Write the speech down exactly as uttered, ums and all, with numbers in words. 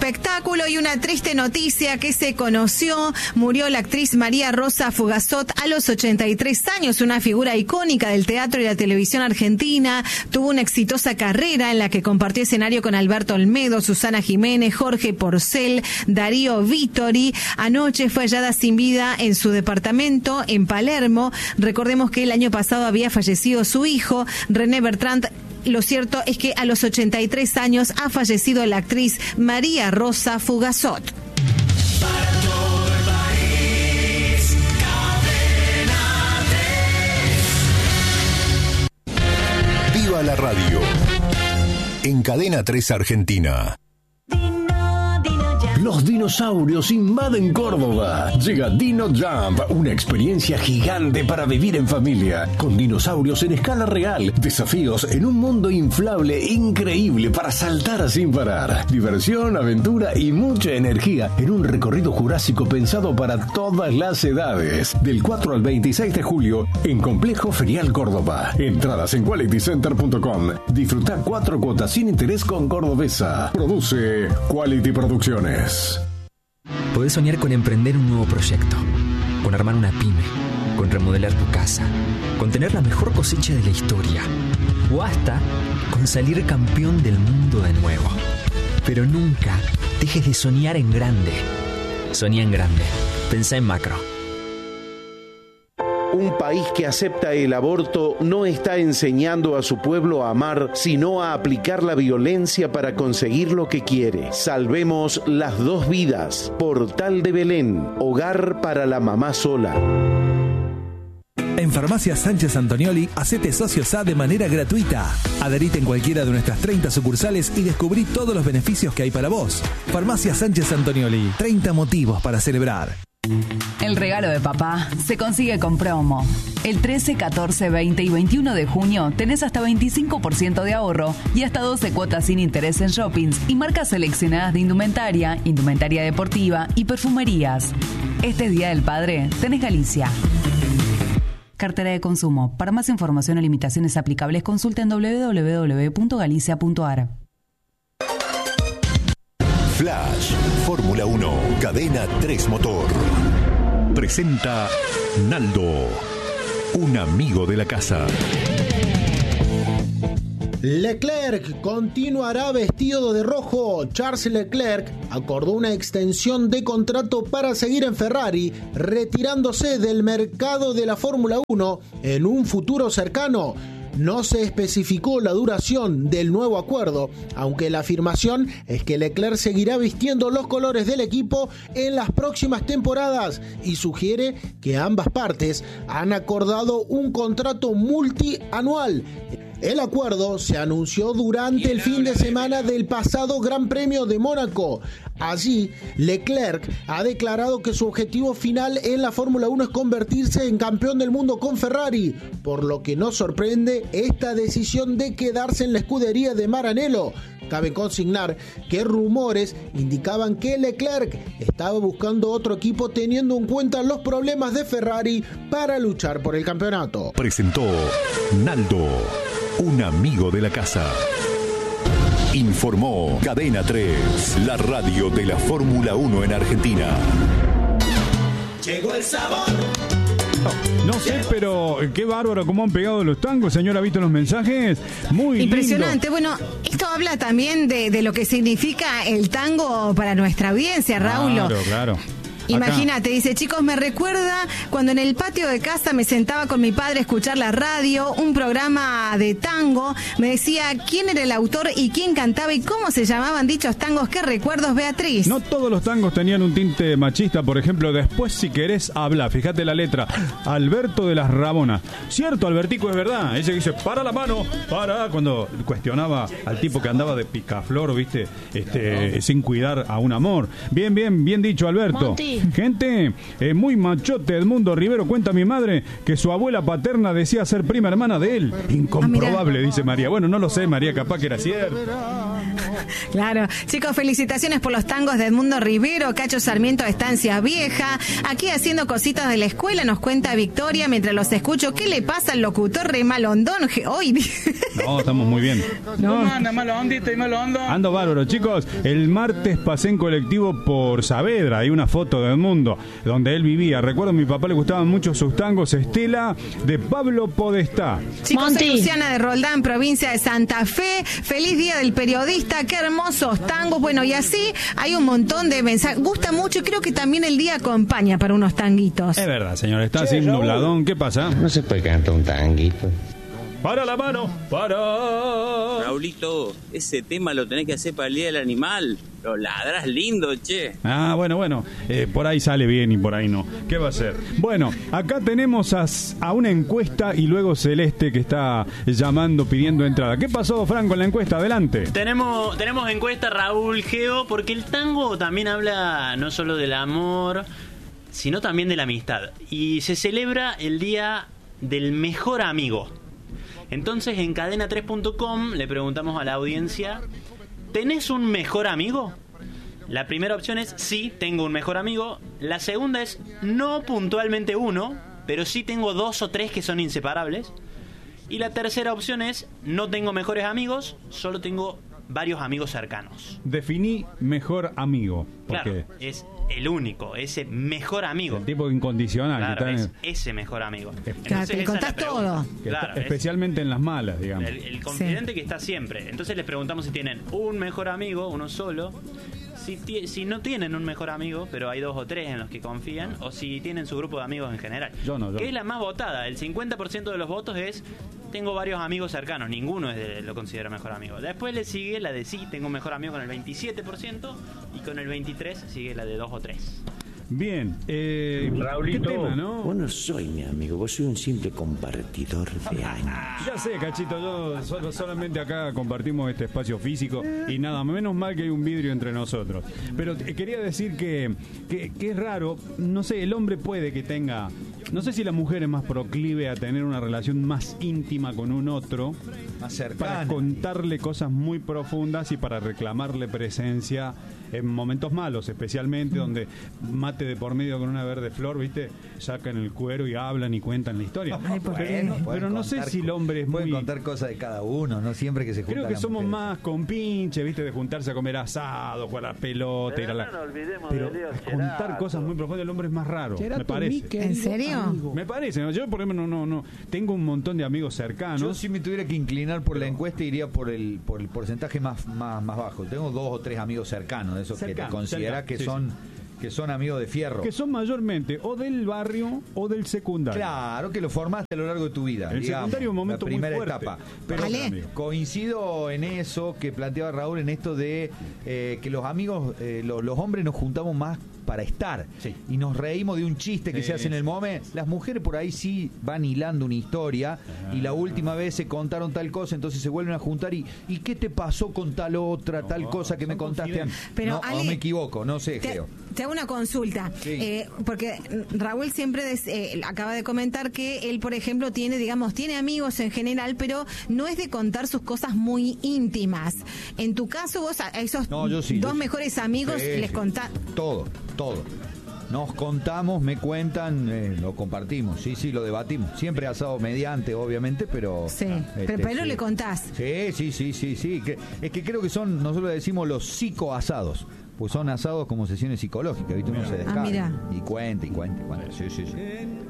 espectáculo y una triste noticia que se conoció. Murió la actriz María Rosa Fugazot a los ochenta y tres años, una figura icónica del teatro y la televisión argentina. Tuvo una exitosa carrera en la que compartió escenario con Alberto Olmedo, Susana Jiménez, Jorge Porcel, Darío Vittori. Anoche fue hallada sin vida en su departamento en Palermo. Recordemos que el año pasado había fallecido su hijo, René Bertrand. Lo cierto es que a los ochenta y tres años ha fallecido la actriz María Rosa Fugazot. Para todo el país, Cadena tres. Viva la radio. En Cadena tres Argentina. Los dinosaurios invaden Córdoba. Llega Dino Jump, una experiencia gigante para vivir en familia. Con dinosaurios en escala real, desafíos en un mundo inflable increíble para saltar sin parar. Diversión, aventura y mucha energía en un recorrido jurásico pensado para todas las edades. Del cuatro al veintiséis de julio en Complejo Ferial Córdoba. Entradas en quality center punto com. Disfruta cuatro cuotas sin interés con Cordobesa. Produce Quality Producciones. Podés soñar con emprender un nuevo proyecto, con armar una pyme, con remodelar tu casa, con tener la mejor cosecha de la historia, o hasta con salir campeón del mundo de nuevo. Pero nunca dejes de soñar en grande. Soñá en grande. Pensá en macro. Un país que acepta el aborto no está enseñando a su pueblo a amar, sino a aplicar la violencia para conseguir lo que quiere. Salvemos las dos vidas. Portal de Belén, hogar para la mamá sola. En Farmacia Sánchez Antonioli, hacete socio S A de manera gratuita. Adherite en cualquiera de nuestras treinta sucursales y descubrí todos los beneficios que hay para vos. Farmacia Sánchez Antonioli, treinta motivos para celebrar. El regalo de papá se consigue con promo. El trece, catorce, veinte y veintiuno de junio tenés hasta veinticinco por ciento de ahorro y hasta doce cuotas sin interés en shoppings y marcas seleccionadas de indumentaria, indumentaria deportiva y perfumerías. Este Día del Padre tenés Galicia. Cartera de consumo. Para más información o limitaciones aplicables consulta en doble u doble u doble u punto galicia punto a r. Flash, Fórmula uno, Cadena tres Motor. Presenta Naldo, un amigo de la casa. Leclerc continuará vestido de rojo. Charles Leclerc acordó una extensión de contrato para seguir en Ferrari, retirándose del mercado de la Fórmula uno en un futuro cercano. No se especificó la duración del nuevo acuerdo, aunque la afirmación es que Leclerc seguirá vistiendo los colores del equipo en las próximas temporadas y sugiere que ambas partes han acordado un contrato multianual. El acuerdo se anunció durante el fin de semana del pasado Gran Premio de Mónaco. Allí, Leclerc ha declarado que su objetivo final en la Fórmula uno es convertirse en campeón del mundo con Ferrari, por lo que no sorprende esta decisión de quedarse en la escudería de Maranello. Cabe consignar que rumores indicaban que Leclerc estaba buscando otro equipo teniendo en cuenta los problemas de Ferrari para luchar por el campeonato. Presentó Naldo, un amigo de la casa. Informó Cadena tres, la radio de la Fórmula uno en Argentina. Llegó el sabor. No sé, pero qué bárbaro cómo han pegado los tangos, señora. ¿Ha visto los mensajes? Muy impresionante. Lindo. Bueno, esto habla también de, de lo que significa el tango para nuestra audiencia, Raúl. Claro, claro. Imagínate, dice, chicos, me recuerda cuando en el patio de casa me sentaba con mi padre a escuchar la radio, un programa de tango, me decía quién era el autor y quién cantaba y cómo se llamaban dichos tangos. ¿Qué recuerdos, Beatriz? No todos los tangos tenían un tinte machista, por ejemplo, Después si querés habla, fíjate la letra, Alberto de las Ramonas. Cierto, Albertico, es verdad, ese que dice, para la mano, para, cuando cuestionaba al tipo que andaba de picaflor, viste, este, sin cuidar a un amor. Bien, bien, bien dicho, Alberto. Monty. Gente, eh, muy machote. Edmundo Rivero cuenta a mi madre que su abuela paterna decía ser prima hermana de él. Incomprobable, ah, dice María. Bueno, no lo sé, María, capaz que era cierto. Claro. Chicos, felicitaciones por los tangos de Edmundo Rivero, Cacho Sarmiento de Estancia Vieja. Aquí haciendo cositas de la escuela, nos cuenta Victoria mientras los escucho. ¿Qué le pasa al locutor re malondón hoy? No, estamos muy bien. No. ¿Cómo anda, malo ondito y malo hondo? Ando bárbaro, chicos. El martes pasé en colectivo por Saavedra. Hay una foto de Edmundo donde él vivía. Recuerdo a mi papá le gustaban mucho sus tangos. Estela de Pablo Podestá. Chicos, soy Luciana de Roldán, provincia de Santa Fe. Feliz día del periodista. Qué hermosos tangos. Bueno, y así hay un montón de mensajes. Gusta mucho y creo que también el día acompaña para unos tanguitos. Es verdad, señor. Está así nubladón. ¿Qué pasa? No se puede cantar un tanguito. Para la mano, para. Raulito, ese tema lo tenés que hacer para el Día del Animal. Lo ladrás lindo, che. Ah, bueno, bueno. Eh, por ahí sale bien y por ahí no. ¿Qué va a ser? Bueno, acá tenemos a, a una encuesta y luego Celeste que está llamando, pidiendo entrada. ¿Qué pasó, Franco, en la encuesta? Adelante. Tenemos, tenemos encuesta, Raúl Geo, porque el tango también habla no solo del amor, sino también de la amistad. Y se celebra el Día del Mejor Amigo. Entonces en cadena tres punto com le preguntamos a la audiencia: ¿tenés un mejor amigo? La primera opción es sí, tengo un mejor amigo. La segunda es no puntualmente uno, pero sí tengo dos o tres que son inseparables. Y la tercera opción es no tengo mejores amigos, solo tengo varios amigos cercanos. Definí mejor amigo. Claro, es el único, ese mejor amigo. El tipo incondicional. Claro, que está es en... ese mejor amigo. Claro, te contás todo. Claro, especialmente en las malas, digamos. El, el confidente sí. Que está siempre. Entonces les preguntamos si tienen un mejor amigo, uno solo. Si, si no tienen un mejor amigo, pero hay dos o tres en los que confían, o si tienen su grupo de amigos en general. Yo no, yo. Que es la más votada. El cincuenta por ciento de los votos es tengo varios amigos cercanos, ninguno es de, lo considero mejor amigo. Después le sigue la de sí, tengo un mejor amigo con el veintisiete por ciento y con el veintitrés por ciento sigue la de dos o tres. Bien, eh, Raulito, ¿qué tema, no? Vos no soy mi amigo, vos soy un simple compartidor de años. Ya sé, Cachito, yo solo, solamente acá compartimos este espacio físico y nada, menos mal que hay un vidrio entre nosotros. Pero eh, quería decir que, que, que es raro, no sé, el hombre puede que tenga, no sé si la mujer es más proclive a tener una relación más íntima con un otro, más cercana, para contarle cosas muy profundas y para reclamarle presencia en momentos malos, especialmente donde mate de por medio con una verde flor, ¿viste? Sacan el cuero y hablan y cuentan la historia. Ay, pero no, pero no sé si el hombre es pueden muy... contar cosas de cada uno, no siempre que se juntan. Creo que somos mujeres. más compinches, ¿viste? De juntarse a comer asado, jugar a la pelota, ir a la... No nos olvidemos pero de Leo contar Gerato. cosas muy profundas del hombre es más raro, Gerato, me parece. ¿En serio? Amigo. Me parece, ¿no? Yo por ejemplo no, no, no tengo un montón de amigos cercanos. Yo si me tuviera que inclinar por la encuesta iría por el por el porcentaje más más, más bajo. Tengo dos o tres amigos cercanos, de esos Cercano, que te consideras cercano, que sí, son sí. que son amigos de fierro. Que son mayormente o del barrio o del secundario. Claro, que lo formaste a lo largo de tu vida. El digamos, secundario es un momento la primera muy fuerte. etapa. Pero Ale. coincido en eso que planteaba Raúl, en esto de eh, que los amigos, eh, los, los hombres nos juntamos más para estar. Sí. Y nos reímos de un chiste que Sí. se hace en el momento. Las mujeres por ahí sí van hilando una historia Ajá. y la última vez se contaron tal cosa, entonces se vuelven a juntar y ¿y qué te pasó con tal otra, No, tal cosa que me son contaste? confidentes. Pero, no, Ale, no me equivoco, no sé, Te, Geo. te hago una consulta, Sí. eh, porque Raúl siempre des- eh, acaba de comentar que él, por ejemplo, tiene, digamos, tiene amigos en general, pero no es de contar sus cosas muy íntimas. En tu caso, vos a esos No, yo sí, dos yo sí. mejores amigos Sí, les sí. contás. Todo, todo. Nos contamos, me cuentan, eh, lo compartimos, sí, sí, lo debatimos. Siempre asado mediante, obviamente, pero... Sí, este, pero, pero sí. le contás. Sí, sí, sí, sí, sí. Que, es que creo que son, nosotros le decimos los psicoasados, pues son asados como sesiones psicológicas, ¿viste? Uno se descarga Ah, mira. y cuenta y cuenta y cuenta. Sí, sí, sí.